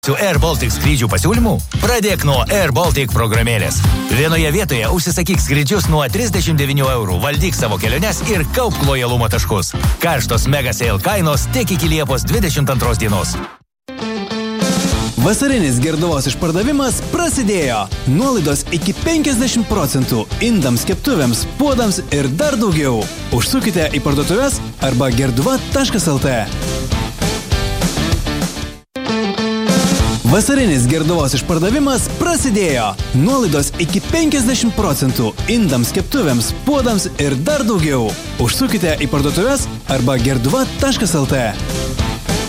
Su Air Baltic skrydžių pasiūlymų? Pradėk nuo Air Baltic programėlės. Vienoje vietoje užsisakyk skrydžius nuo 39 €, valdyk savo keliones ir kaupk lojalumo taškus. Karštos mega sale kainos tik iki Liepos 22 dienos. Vasarinis Gerduvos išpardavimas prasidėjo. Nuolaidos iki 50% indams, keptuvėms, puodams ir dar daugiau. Užsukite į parduotuves arba gerduva.lt. Vasarinis Gerduvos išpardavimas prasidėjo. Nuolaidos iki 50% indams, keptuvėms, puodams ir dar daugiau. Užsukite į parduotuves arba gerduva.lt.